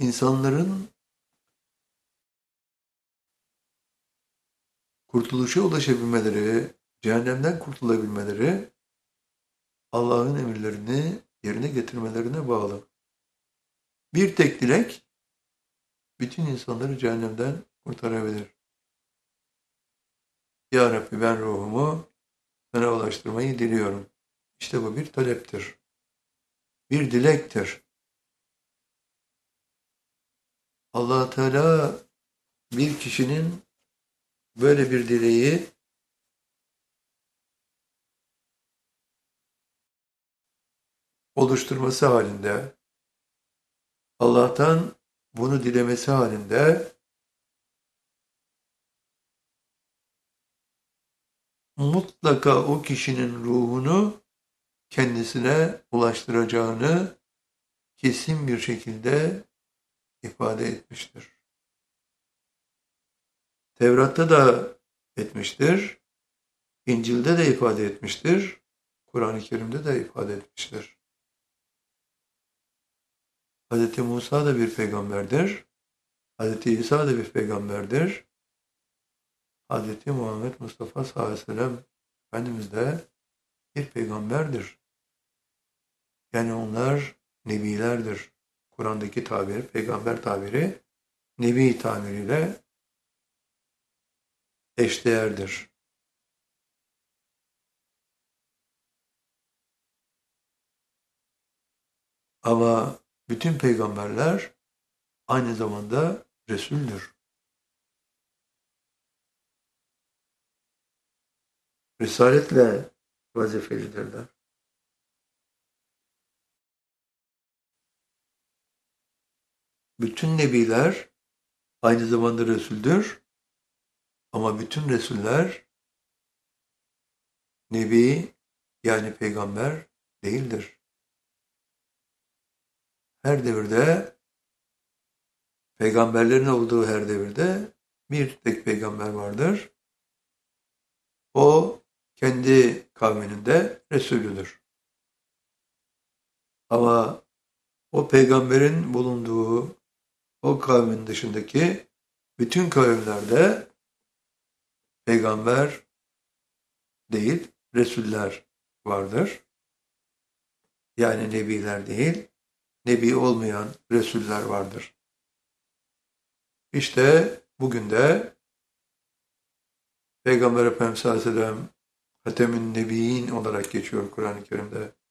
insanların kurtuluşa ulaşabilmeleri, cehennemden kurtulabilmeleri Allah'ın emirlerini yerine getirmelerine bağlı. Bir tek dilek bütün insanları cehennemden kurtarabilir. Ya Rabbi ben ruhumu sana ulaştırmayı diliyorum. İşte bu bir taleptir. Bir dilektir. Allah Teala bir kişinin böyle bir dileği oluşturması halinde, Allah'tan bunu dilemesi halinde mutlaka o kişinin ruhunu kendisine ulaştıracağını kesin bir şekilde ifade etmiştir. Tevrat'ta da etmiştir, İncil'de de ifade etmiştir, Kur'an-ı Kerim'de de ifade etmiştir. Hz. Musa da bir peygamberdir, Hz. İsa da bir peygamberdir, Hz. Muhammed Mustafa sallallahu aleyhi ve sellem Efendimiz de bir peygamberdir. Yani onlar nebilerdir. Kur'an'daki tabiri, peygamber tabiri, nebi tabiriyle eşdeğerdir. Ama bütün peygamberler aynı zamanda Resul'dür. Risaletle vazifelidirler. Bütün nebiler aynı zamanda Resul'dür. Ama bütün Resuller nebi yani peygamber değildir. Her devirde peygamberlerin olduğu her devirde bir tek peygamber vardır. O kendi kavminin de Resulüdür. Ama o peygamberin bulunduğu o kavmin dışındaki bütün kavimlerde peygamber değil, Resuller vardır. Yani nebiler değil, nebi olmayan Resuller vardır. İşte bugün de Peygamber Efendimiz sallallahu aleyhi ve sellem Hatemün Nebiyyin olarak geçiyor Kur'an-ı Kerim'de.